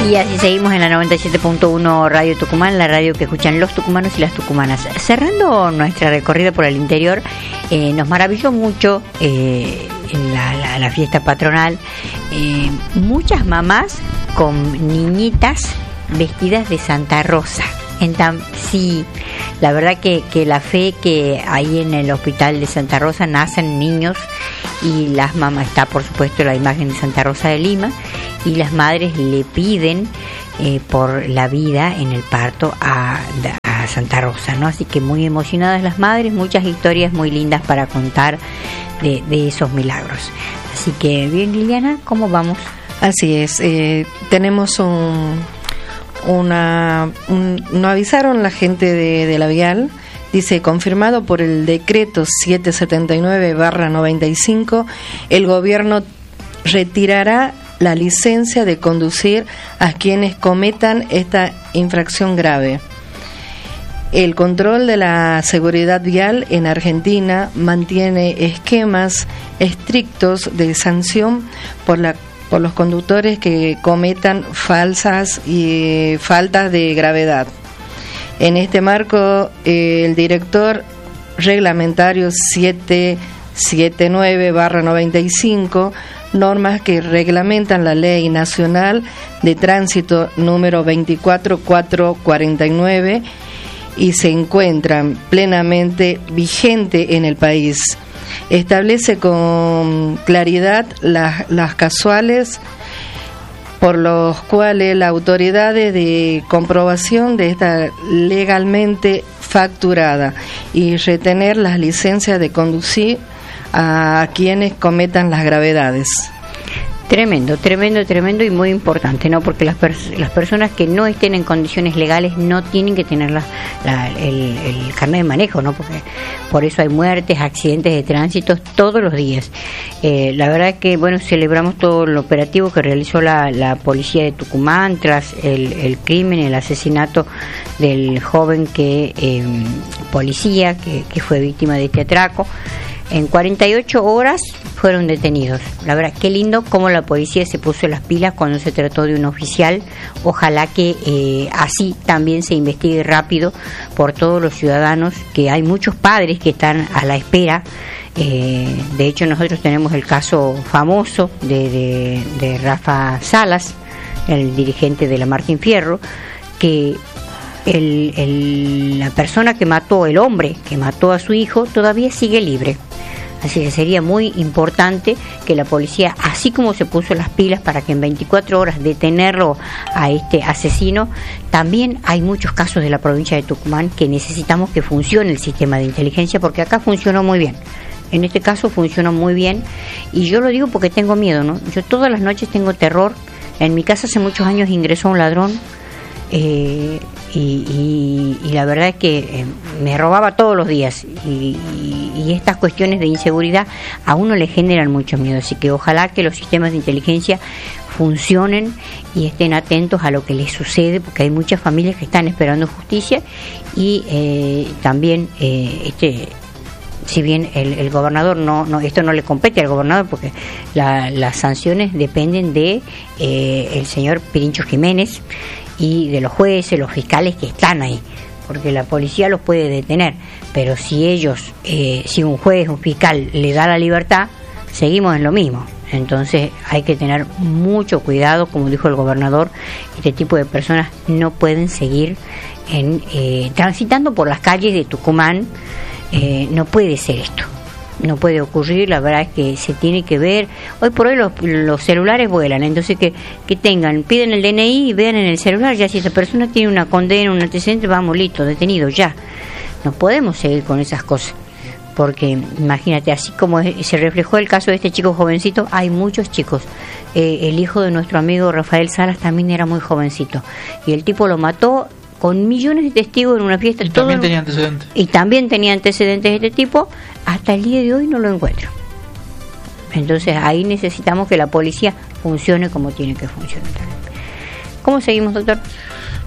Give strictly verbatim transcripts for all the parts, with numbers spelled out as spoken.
Y así seguimos en la noventa y siete punto uno Radio Tucumán, la radio que escuchan los tucumanos y las tucumanas. Cerrando nuestra recorrida por el interior, eh, nos maravilló mucho eh, la, la, la fiesta patronal. Eh, muchas mamás con niñitas vestidas de Santa Rosa. En tam, sí, la verdad que, que la fe que ahí en el hospital de Santa Rosa nacen niños y las mamás, está por supuesto la imagen de Santa Rosa de Lima, y las madres le piden eh, por la vida en el parto a, a Santa Rosa, ¿no? Así que muy emocionadas las madres, muchas historias muy lindas para contar de, de esos milagros. Así que bien, Liliana, ¿cómo vamos? Así es, eh, tenemos un... Una, un, nos avisaron la gente de, de la Vial, dice, confirmado por el decreto setecientos setenta y nueve barra noventa y cinco, el gobierno retirará la licencia de conducir a quienes cometan esta infracción grave. El control de la seguridad vial en Argentina mantiene esquemas estrictos de sanción por la por los conductores que cometan falsas y faltas de gravedad. En este marco, eh, el director reglamentario setecientos setenta y nueve barra noventa y cinco, normas que reglamentan la Ley Nacional de Tránsito número veinticuatro mil cuatrocientos cuarenta y nueve y se encuentran plenamente vigente en el país. Establece con claridad las, las casuales por los cuales las autoridades de comprobación de esta legalmente facturada y retener las licencias de conducir a quienes cometan las gravedades. Tremendo, tremendo, tremendo y muy importante, ¿no? Porque las, pers- las personas que no estén en condiciones legales no tienen que tener la, la, el, el carnet de manejo, ¿no? Porque por eso hay muertes, accidentes de tránsito todos los días. Eh, la verdad es que, bueno, celebramos todo el operativo que realizó la, la policía de Tucumán tras el, el crimen, el asesinato del joven que eh, policía que, que fue víctima de este atraco. En cuarenta y ocho horas fueron detenidos. La verdad, qué lindo cómo la policía se puso las pilas cuando se trató de un oficial. Ojalá que eh, así también se investigue rápido por todos los ciudadanos, que hay muchos padres que están a la espera. Eh, de hecho, nosotros tenemos el caso famoso de, de, de Rafa Salas, el dirigente de la Martín Fierro, que el, el, la persona que mató, el hombre que mató a su hijo, todavía sigue libre. Así que sería muy importante que la policía, así como se puso las pilas para que en veinticuatro horas detenerlo a este asesino, también hay muchos casos de la provincia de Tucumán que necesitamos que funcione el sistema de inteligencia, porque acá funcionó muy bien. En este caso funcionó muy bien, y yo lo digo porque tengo miedo, ¿no? Yo todas las noches tengo terror. En mi casa hace muchos años ingresó un ladrón, eh, y, y, y la verdad es que eh, me robaba todos los días, y, y, y estas cuestiones de inseguridad a uno le generan mucho miedo. Así que ojalá que los sistemas de inteligencia funcionen y estén atentos a lo que les sucede, porque hay muchas familias que están esperando justicia. Y eh, también eh, este si bien el, el gobernador no, no esto no le compete al gobernador, porque la, las sanciones dependen de eh, el señor Pirincho Jiménez y de los jueces, los fiscales que están ahí, porque la policía los puede detener, pero si ellos, eh, si un juez, un fiscal le da la libertad, seguimos en lo mismo. Entonces hay que tener mucho cuidado, como dijo el gobernador, este tipo de personas no pueden seguir en, eh, transitando por las calles de Tucumán. Eh, no puede ser esto, no puede ocurrir. La verdad es que se tiene que ver. Hoy por hoy los, los celulares vuelan, entonces que, que tengan, piden el D N I y vean en el celular, ya si esa persona tiene una condena, un antecedente, vamos, listo, detenido ya. No podemos seguir con esas cosas, porque imagínate, así como se reflejó el caso de este chico jovencito, hay muchos chicos. Eh, el hijo de nuestro amigo Rafael Salas también era muy jovencito, y el tipo lo mató con millones de testigos en una fiesta. Y todo también en... tenía antecedentes. Y también tenía antecedentes de este tipo. Hasta el día de hoy no lo encuentro. Entonces ahí necesitamos que la policía funcione como tiene que funcionar. ¿Cómo seguimos, doctor?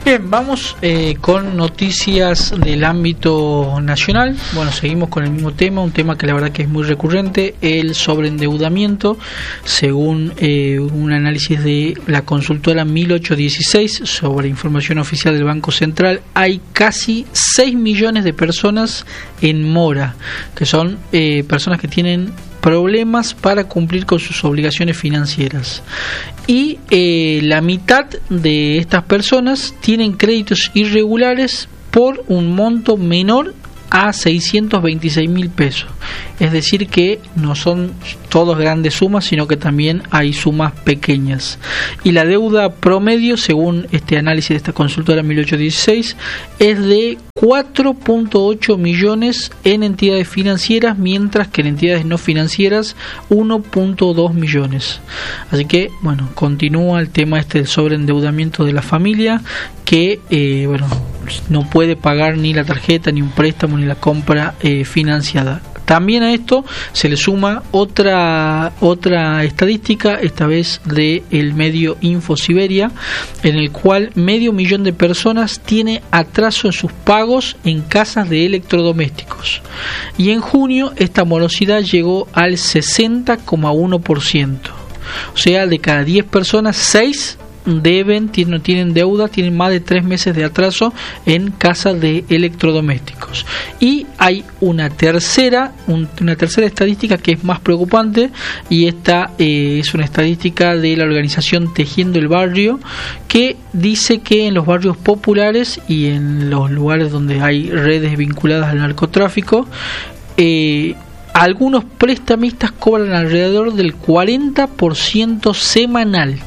Bien, vamos eh, con noticias del ámbito nacional. Bueno, seguimos con el mismo tema, un tema que la verdad que es muy recurrente, el sobreendeudamiento. Según eh, un análisis de la consultora mil ochocientos dieciséis sobre información oficial del Banco Central, hay casi seis millones de personas en mora, que son eh, personas que tienen problemas para cumplir con sus obligaciones financieras, y eh, la mitad de estas personas tienen créditos irregulares por un monto menor a seiscientos veintiséis mil pesos. Es decir, que no son todas grandes sumas, sino que también hay sumas pequeñas. Y la deuda promedio, según este análisis de esta consultora mil ochocientos dieciséis, es de cuatro punto ocho millones en entidades financieras, mientras que en entidades no financieras uno punto dos millones. Así que, bueno, continúa el tema este del sobreendeudamiento de la familia, que, eh, bueno, no puede pagar ni la tarjeta, ni un préstamo, ni la compra eh, financiada. También a esto se le suma otra otra estadística, esta vez de el medio InfoSiberia, en el cual medio millón de personas tiene atraso en sus pagos en casas de electrodomésticos. Y en junio esta morosidad llegó al sesenta coma uno por ciento. O sea, de cada diez personas, seis deben, no tienen deuda, tienen más de tres meses de atraso en casas de electrodomésticos. Y hay una tercera un, una tercera estadística que es más preocupante, y esta eh, es una estadística de la organización Tejiendo el Barrio, que dice que en los barrios populares y en los lugares donde hay redes vinculadas al narcotráfico, eh, algunos prestamistas cobran alrededor del cuarenta por ciento semanal.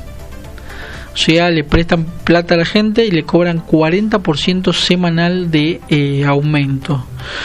O sea, le prestan plata a la gente y le cobran cuarenta por ciento semanal de eh, aumento.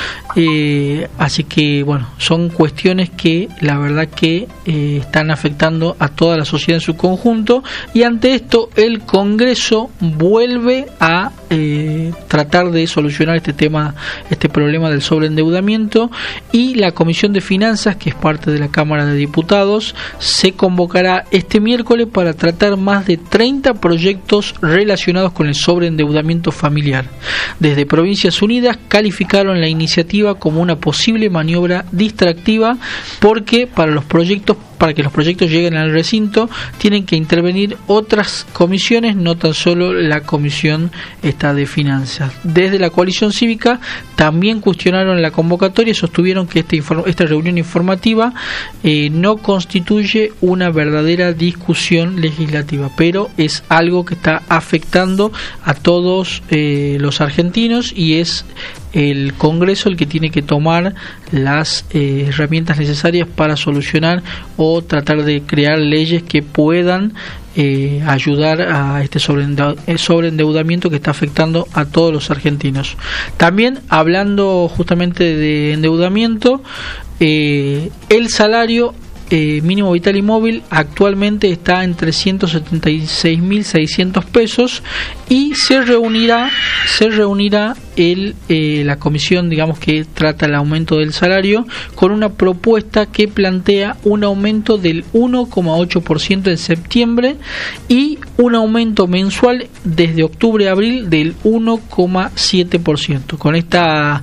Eh, así que, bueno, son cuestiones que la verdad que eh, están afectando a toda la sociedad en su conjunto, y ante esto el Congreso vuelve a eh, tratar de solucionar este tema, este problema del sobreendeudamiento, y la Comisión de Finanzas, que es parte de la Cámara de Diputados, se convocará este miércoles para tratar más de treinta proyectos relacionados con el sobreendeudamiento familiar. Desde Provincias Unidas calificaron la iniciativa como una posible maniobra distractiva, porque para los proyectos para que los proyectos lleguen al recinto tienen que intervenir otras comisiones, no tan solo la comisión esta de finanzas. Desde la coalición cívica también cuestionaron la convocatoria y sostuvieron que esta, esta reunión informativa eh, no constituye una verdadera discusión legislativa, pero es algo que está afectando a todos eh, los argentinos, y es el Congreso el que tiene que tomar las eh, herramientas necesarias para solucionar o tratar de crear leyes que puedan eh, ayudar a este sobreendeudamiento que está afectando a todos los argentinos. También, hablando justamente de endeudamiento, eh, el salario Eh, mínimo vital y móvil actualmente está en trescientos setenta y seis mil seiscientos pesos, y se reunirá se reunirá el, eh, la comisión, digamos, que trata el aumento del salario, con una propuesta que plantea un aumento del uno coma ocho por ciento en septiembre y un aumento mensual desde octubre a abril del uno coma siete por ciento. Con esta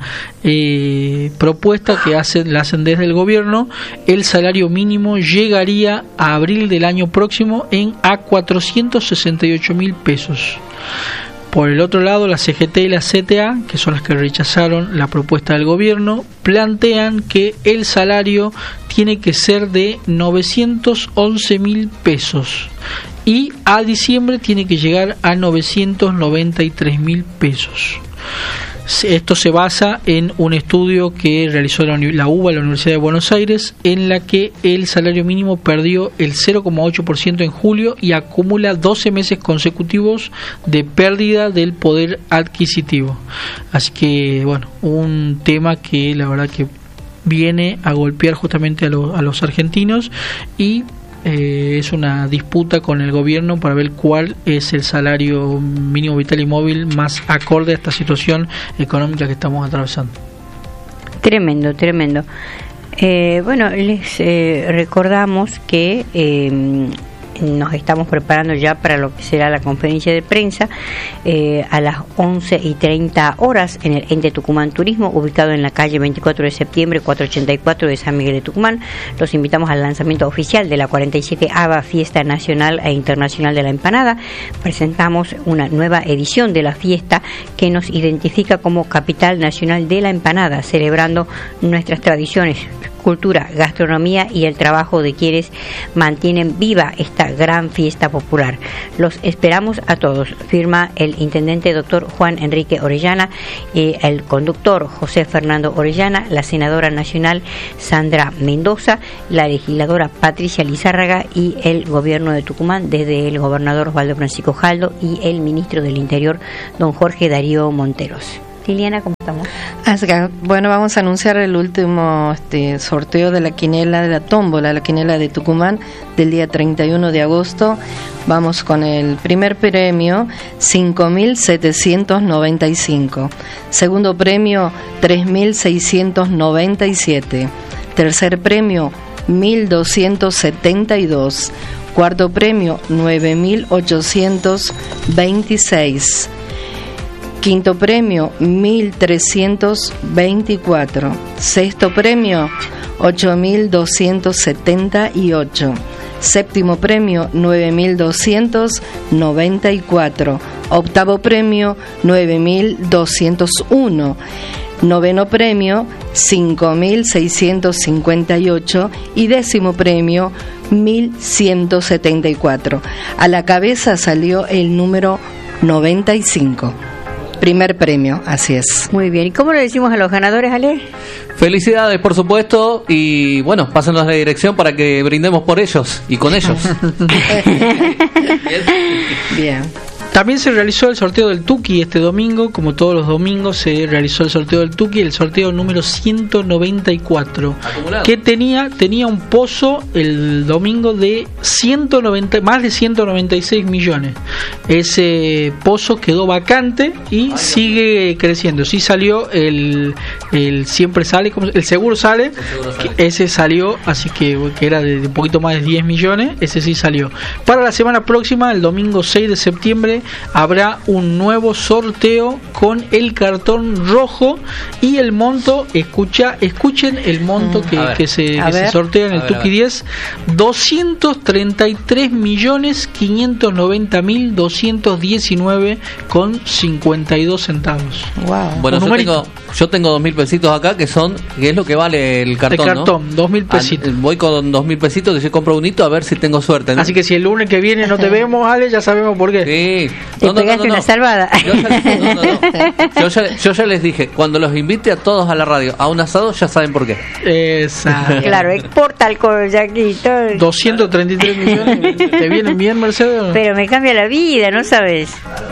eh, propuesta que hacen, la hacen desde el gobierno, el salario mínimo llegaría a abril del año próximo en a cuatrocientos sesenta y ocho mil pesos. Por el otro lado, la C G T y la C T A, que son las que rechazaron la propuesta del gobierno, plantean que el salario tiene que ser de novecientos once mil pesos y a diciembre tiene que llegar a novecientos noventa y tres mil pesos. Esto se basa en un estudio que realizó la, la U B A, la Universidad de Buenos Aires, en la que el salario mínimo perdió el cero coma ocho por ciento en julio y acumula doce meses consecutivos de pérdida del poder adquisitivo. Así que, bueno, un tema que la verdad que viene a golpear justamente a, lo, a los argentinos, y Eh, es una disputa con el gobierno para ver cuál es el salario mínimo vital y móvil más acorde a esta situación económica que estamos atravesando. Tremendo, tremendo. Eh, bueno, les eh, recordamos que eh, nos estamos preparando ya para lo que será la conferencia de prensa eh, a las once y treinta horas en el Ente Tucumán Turismo, ubicado en la calle veinticuatro de septiembre, cuatrocientos ochenta y cuatro de San Miguel de Tucumán. Los invitamos al lanzamiento oficial de la cuarenta y siete ava Fiesta Nacional e Internacional de la Empanada. Presentamos una nueva edición de la fiesta que nos identifica como Capital Nacional de la Empanada, celebrando nuestras tradiciones, cultura, gastronomía y el trabajo de quienes mantienen viva esta gran fiesta popular. Los esperamos a todos, firma el intendente doctor Juan Enrique Orellana, y el conductor José Fernando Orellana, la senadora nacional Sandra Mendoza, la legisladora Patricia Lizárraga y el gobierno de Tucumán, desde el gobernador Osvaldo Francisco Jaldo y el ministro del Interior, don Jorge Darío Monteros. Liliana, ¿cómo estamos? Asca, bueno, vamos a anunciar el último este, sorteo de la quinela de la tómbola, la quinela de Tucumán del día treinta y uno de agosto. Vamos con el primer premio, cinco mil setecientos noventa y cinco. Segundo premio, tres mil seiscientos noventa y siete. Tercer premio, mil doscientos setenta y dos. Cuarto premio, nueve mil ochocientos veintiséis. Quinto premio, mil trescientos veinticuatro. Sexto premio, ocho mil doscientos setenta y ocho. Séptimo premio, nueve mil doscientos noventa y cuatro. Octavo premio, nueve mil doscientos uno. Noveno premio, cinco mil seiscientos cincuenta y ocho. Y décimo premio, mil ciento setenta y cuatro. A la cabeza salió el número noventa y cinco. Primer premio, así es. Muy bien. ¿Y cómo le decimos a los ganadores, Ale? Felicidades, por supuesto, y bueno, pásenos la dirección para que brindemos por ellos y con ellos. Bien. También se realizó el sorteo del Tuki este domingo, como todos los domingos se realizó el sorteo del Tuki, el sorteo número ciento noventa y cuatro, acumulado, que tenía tenía un pozo el domingo de ciento noventa, más de ciento noventa y seis millones. Ese pozo quedó vacante y Ay, sigue creciendo. Sí salió el el siempre sale, como el seguro sale, el seguro sale. Ese salió, así que, que era de, de un poquito más de diez millones, ese sí salió. Para la semana próxima, el domingo seis de septiembre, habrá un nuevo sorteo con el cartón rojo y el monto, escucha, escuchen el monto mm, que, que, se, que se sortea en el Tuki diez, doscientos treinta y tres millones quinientos noventa mil doscientos diecinueve con cincuenta y dos centavos. Wow. Bueno, yo tengo, yo tengo dos mil pesitos acá, que son, que es lo que vale el cartón, el cartón, ¿no? Dos mil pesitos. Ah, voy con dos mil pesitos, que yo compro un hito a ver si tengo suerte, ¿no? Así que si el lunes que viene no te vemos, Ale, ya sabemos por qué. Sí. Te no, pegaste no, no, no. una salvada. Yo ya, no, no, no. Yo, ya, yo ya les dije, cuando los invite a todos a la radio a un asado, ya saben por qué. Exacto. Claro, exporta alcohol, Jaquito. doscientos treinta y tres millones. ¿Te vienen bien, Mercedes? Pero me cambia la vida, ¿no sabes?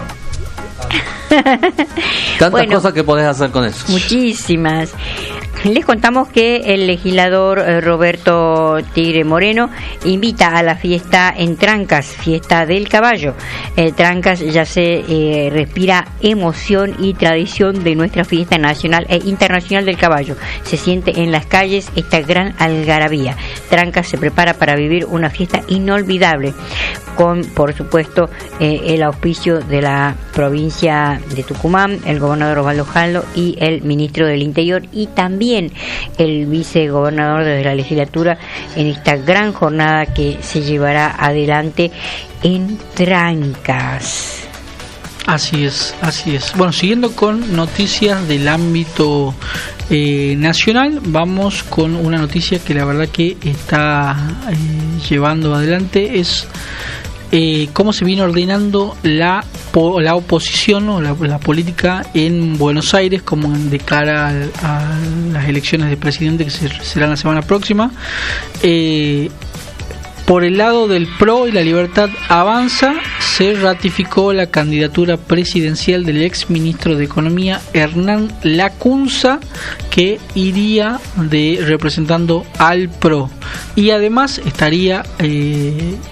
Tantas bueno, cosas que podés hacer con eso. Muchísimas. Les contamos que el legislador eh, Roberto Tigre Moreno invita a la fiesta en Trancas, fiesta del caballo. El Trancas ya se eh, respira emoción y tradición de nuestra fiesta nacional e internacional del caballo. Se siente en las calles esta gran algarabía. Trancas se prepara para vivir una fiesta inolvidable, con, por supuesto, eh, el auspicio de la provincia de Tucumán, el gobernador Osvaldo Jaldo y el ministro del Interior, y también el vicegobernador de la legislatura, en esta gran jornada que se llevará adelante en Trancas. Así es, así es. Bueno, siguiendo con noticias del ámbito eh, nacional, vamos con una noticia que la verdad que está eh, llevando adelante, es Eh, cómo se viene ordenando la po, la oposición o la, la política en Buenos Aires, como de cara a, a las elecciones de presidente que se, serán la semana próxima. Eh, por el lado del P R O y la Libertad Avanza, se ratificó la candidatura presidencial del ex ministro de Economía Hernán Lacunza, que iría de representando al P R O, y además estaría eh,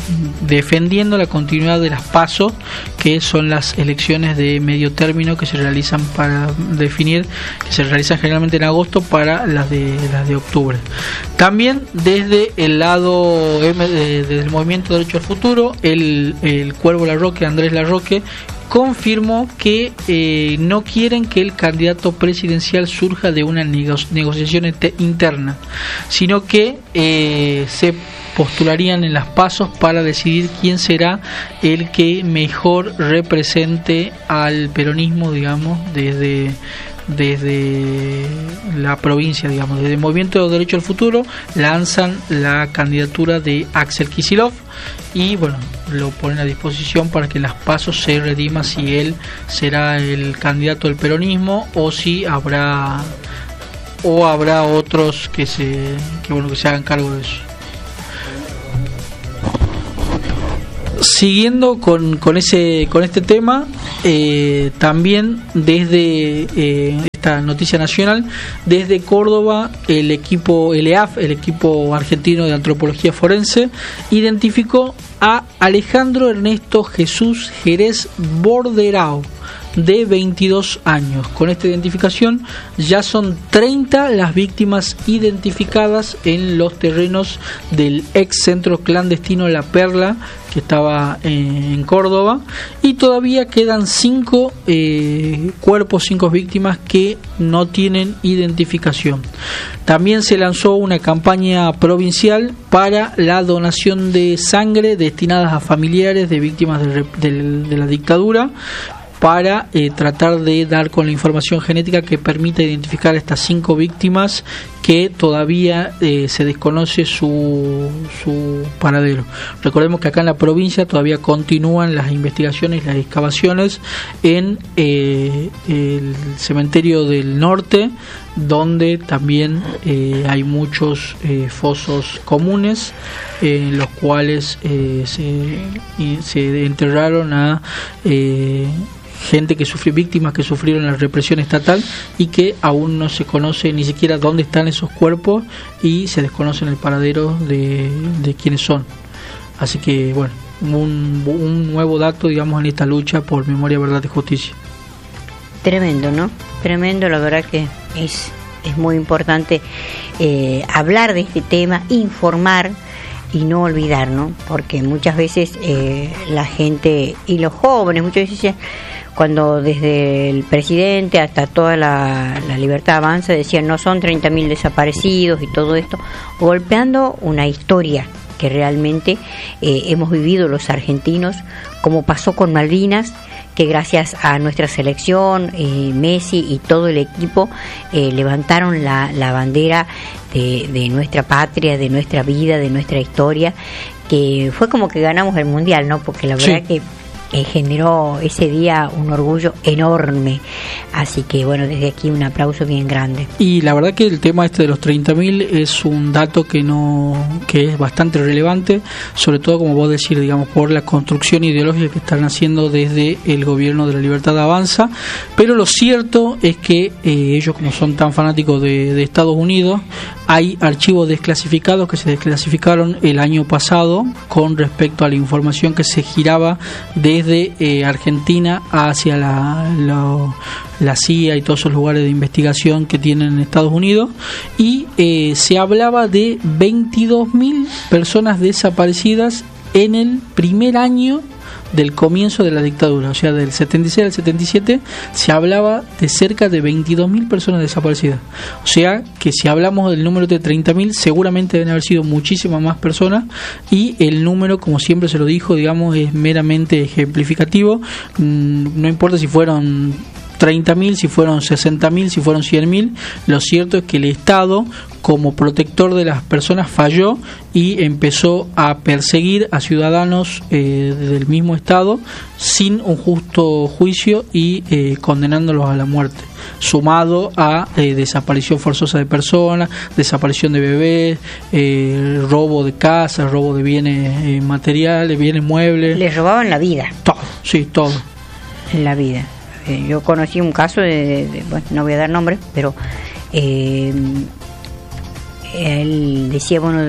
defendiendo la continuidad de las PASO, que son las elecciones de medio término que se realizan para definir, que se realizan generalmente en agosto para las de las de octubre. También desde el lado del Movimiento Derecho al Futuro, el, el Cuervo Larroque, Andrés Larroque, confirmó que eh, no quieren que el candidato presidencial surja de una nego- negociación ete- interna, sino que eh, se postularían en las PASOs para decidir quién será el que mejor represente al peronismo, digamos, desde desde la provincia, digamos, desde el Movimiento de Derecho al Futuro lanzan la candidatura de Axel Kicillof y bueno, lo ponen a disposición para que en las PASOs se redima si él será el candidato del peronismo o si habrá o habrá otros que se que bueno que se hagan cargo de eso. Siguiendo con, con ese con este tema, eh, también desde eh, esta noticia nacional, desde Córdoba, el equipo el E A F, el equipo argentino de antropología forense, identificó a Alejandro Ernesto Jesús Jerez Borderao, de veintidós años. Con esta identificación ya son treinta las víctimas identificadas en los terrenos del ex centro clandestino La Perla, que estaba en Córdoba, y todavía quedan cinco eh, cuerpos, cinco víctimas que no tienen identificación. También se lanzó una campaña provincial para la donación de sangre destinadas a familiares de víctimas de, de, de la dictadura, para eh, tratar de dar con la información genética que permita identificar a estas cinco víctimas que todavía eh, se desconoce su, su paradero. Recordemos que acá en la provincia todavía continúan las investigaciones y las excavaciones en eh, el cementerio del norte, donde también eh, hay muchos eh, fosos comunes eh, en los cuales eh, se, y se enterraron a eh, gente que sufrió, víctimas que sufrieron la represión estatal y que aún no se conoce ni siquiera dónde están esos cuerpos y se desconocen el paradero de, de quiénes son. Así que bueno, un, un nuevo dato, digamos, en esta lucha por memoria, verdad y justicia. Tremendo, ¿no? Tremendo, la verdad que es, es muy importante eh, hablar de este tema, informar y no olvidar, ¿no? Porque muchas veces eh, la gente y los jóvenes, muchas veces cuando desde el presidente hasta toda la, la Libertad Avanza decían no son treinta mil desaparecidos y todo esto, golpeando una historia que realmente eh, hemos vivido los argentinos, como pasó con Malvinas, que gracias a nuestra selección, eh, Messi y todo el equipo eh, levantaron la, la bandera de, de nuestra patria, de nuestra vida, de nuestra historia, que fue como que ganamos el mundial, ¿no? Porque la verdad sí. que Eh, generó ese día un orgullo enorme, así que bueno, desde aquí un aplauso bien grande. Y la verdad que el tema este de los treinta mil es un dato que no que es bastante relevante, sobre todo como vos decís, digamos, por la construcción ideológica que están haciendo desde el gobierno de la Libertad Avanza, pero lo cierto es que eh, ellos, como son tan fanáticos de, de Estados Unidos, hay archivos desclasificados que se desclasificaron el año pasado con respecto a la información que se giraba desde eh, Argentina hacia la, la, la C I A y todos esos lugares de investigación que tienen en Estados Unidos, y eh, se hablaba de veintidós mil personas desaparecidas en el primer año del comienzo de la dictadura, o sea, del setenta y seis al setenta y siete se hablaba de cerca de veintidós mil personas desaparecidas. O sea, que si hablamos del número de treinta mil, seguramente deben haber sido muchísimas más personas, y el número, como siempre se lo dijo, digamos, es meramente ejemplificativo. No importa si fueron treinta mil, si fueron sesenta mil, si fueron cien mil, lo cierto es que el Estado, como protector de las personas, falló y empezó a perseguir a ciudadanos eh, del mismo Estado sin un justo juicio y eh, condenándolos a la muerte, sumado a eh, desaparición forzosa de personas, desaparición de bebés, eh, robo de casas, robo de bienes eh, materiales, bienes muebles. Les robaban la vida. Todo, sí, todo. La vida. Eh, yo conocí un caso de, de, de, bueno, no voy a dar nombre, pero eh, él decía, bueno,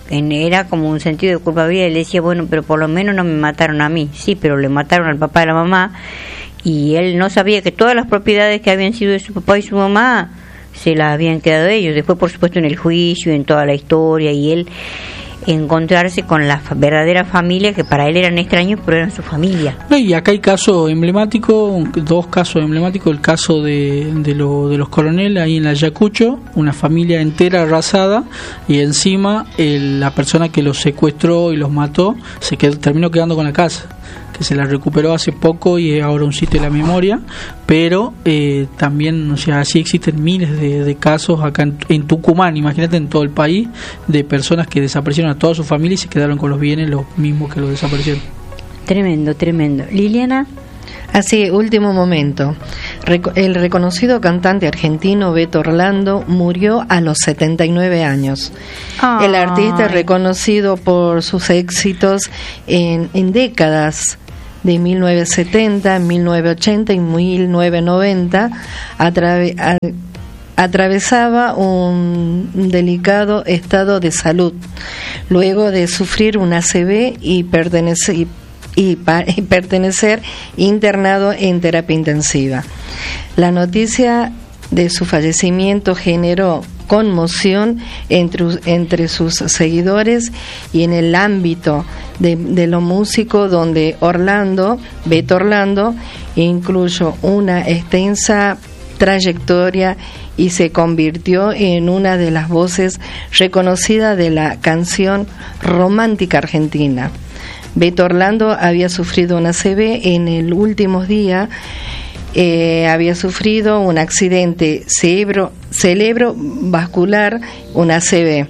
en, era como un sentido de culpabilidad. Y le decía, bueno, pero por lo menos no me mataron a mí. Sí, pero le mataron al papá y a la mamá. Y él no sabía que todas las propiedades que habían sido de su papá y su mamá se las habían quedado ellos. Después, por supuesto, en el juicio, en toda la historia, y él encontrarse con la verdadera familia, que para él eran extraños, pero eran su familia. No, y acá hay casos emblemáticos, dos casos emblemáticos, el caso de, de, lo, de los coroneles ahí en la Ayacucho, una familia entera arrasada, y encima el, la persona que los secuestró y los mató se quedó, terminó quedando con la casa, que se la recuperó hace poco y es ahora un sitio de la memoria, pero eh, también, o sea, así existen miles de, de casos acá en, en Tucumán, imagínate, en todo el país, de personas que desaparecieron a toda su familia y se quedaron con los bienes los mismos que los desaparecieron. Tremendo, tremendo. Liliana. Así, último momento. Reco- el reconocido cantante argentino Beto Orlando murió a los setenta y nueve años. Ay. El artista es reconocido por sus éxitos en, en décadas de mil novecientos setenta, mil novecientos ochenta y mil novecientos noventa. Atrave- a- atravesaba un delicado estado de salud luego de sufrir un A C V y pertenecer y Y, pa- y pertenecer internado en terapia intensiva. La noticia de su fallecimiento generó conmoción entre, entre sus seguidores y en el ámbito de, de lo músico, donde Orlando, Beto Orlando, incluyó una extensa trayectoria y se convirtió en una de las voces reconocidas de la canción romántica argentina. Beto Orlando había sufrido un A C V en el último día, eh, había sufrido un accidente cerebro, cerebrovascular, un A C V,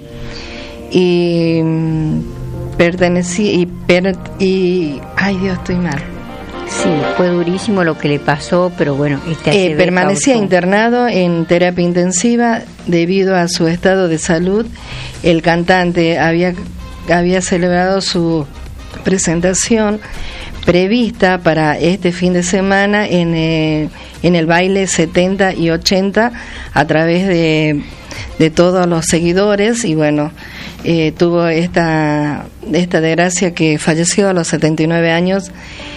y mm, pertenecía y, per, y ay Dios, estoy mal. Sí, fue durísimo lo que le pasó, pero bueno, este A C V eh, permanecía causó... internado en terapia intensiva debido a su estado de salud. El cantante había había celebrado su presentación prevista para este fin de semana en, eh, en el baile setenta y ochenta a través de, de todos los seguidores, y bueno, eh, tuvo esta, esta desgracia que falleció a los setenta y nueve años,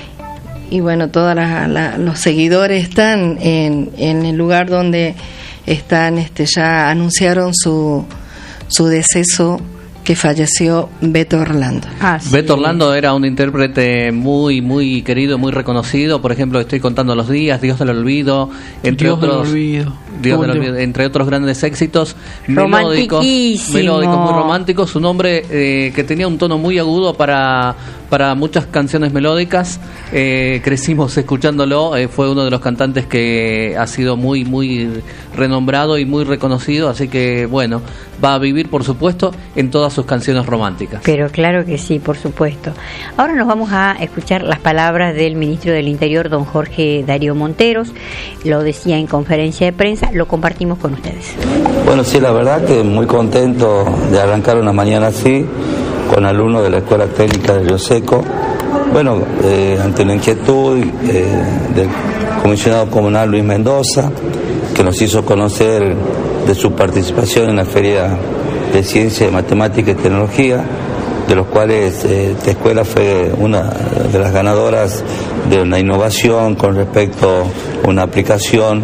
y bueno, todos los seguidores están en, en el lugar donde están, este, ya anunciaron su, su deceso, que falleció Beto Orlando. Ah, sí. Beto Orlando era un intérprete muy muy querido, muy reconocido. Por ejemplo, estoy contando los días, Dios del olvido, entre Dios otros del olvido. Dios del olvido, entre otros grandes éxitos melódicos, melódicos muy románticos. Un hombre eh, que tenía un tono muy agudo para para muchas canciones melódicas. Eh, crecimos escuchándolo. Eh, fue uno de los cantantes que ha sido muy muy renombrado y muy reconocido. Así que bueno, va a vivir, por supuesto, en todas sus canciones románticas. Pero claro que sí, por supuesto. Ahora nos vamos a escuchar las palabras del ministro del Interior, don Jorge Darío Monteros. Lo decía en conferencia de prensa, lo compartimos con ustedes. Bueno, sí, la verdad que muy contento de arrancar una mañana así, con alumnos de la Escuela Técnica de Río Seco. Bueno, eh, ante la inquietud eh, del comisionado comunal Luis Mendoza, que nos hizo conocer de su participación en la Feria de Ciencia, de Matemática y Tecnología, de los cuales eh, esta escuela fue una de las ganadoras de una innovación con respecto a una aplicación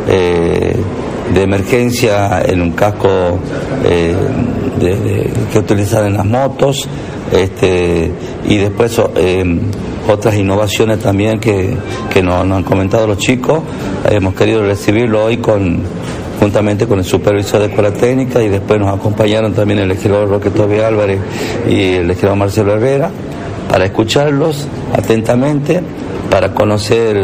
eh, de emergencia en un casco eh, de, de, que utilizan en las motos, este, y después eh, otras innovaciones también que, que nos, nos han comentado los chicos. Hemos querido recibirlo hoy con juntamente con el supervisor de Escuela Técnica, y después nos acompañaron también el legislador Roque Tobé Álvarez y el legislador Marcelo Herrera, para escucharlos atentamente, para conocer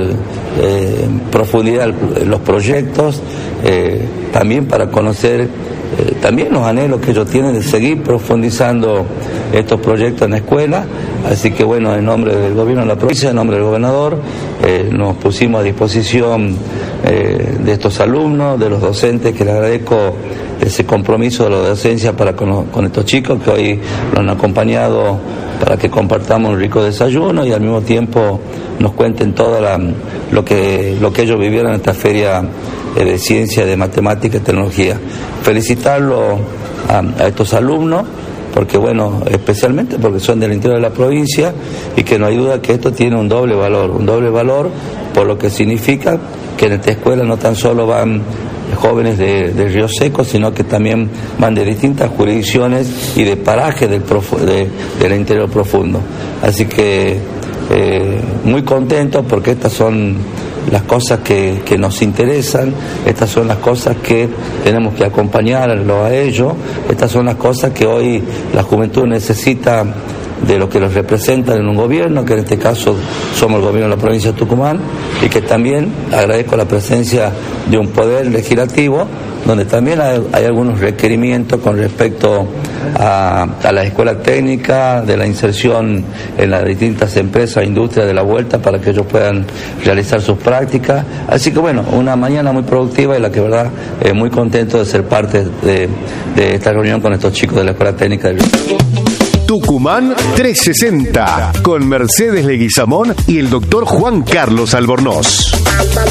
eh, en profundidad los proyectos, eh, también para conocer eh, también los anhelos que ellos tienen de seguir profundizando estos proyectos en la escuela. Así que bueno, en nombre del gobierno de la provincia, en nombre del gobernador, eh, nos pusimos a disposición eh, de estos alumnos, de los docentes, que les agradezco ese compromiso de la docencia para con, con estos chicos que hoy nos han acompañado, para que compartamos un rico desayuno y al mismo tiempo nos cuenten todo la, lo que lo que ellos vivieron en esta feria eh, de ciencia, de matemática y tecnología. Felicitarlo a, a estos alumnos, porque bueno, especialmente porque son del interior de la provincia y que no hay duda que esto tiene un doble valor, un doble valor por lo que significa que en esta escuela no tan solo van jóvenes de, de Río Seco, sino que también van de distintas jurisdicciones y de parajes del, profu- de, del interior profundo. Así que eh, muy contentos porque estas son las cosas que, que nos interesan, estas son las cosas que tenemos que acompañarlos a ellos, estas son las cosas que hoy la juventud necesita de lo que los representan en un gobierno, que en este caso somos el gobierno de la provincia de Tucumán, y que también agradezco la presencia de un poder legislativo, donde también hay, hay algunos requerimientos con respecto a, a la escuela técnica, de la inserción en las distintas empresas e industrias de la vuelta para que ellos puedan realizar sus prácticas. Así que bueno, una mañana muy productiva y la que verdad eh, muy contento de ser parte de, de esta reunión con estos chicos de la escuela técnica del Tucumán trescientos sesenta con Mercedes Leguizamón y el doctor Juan Carlos Albornoz.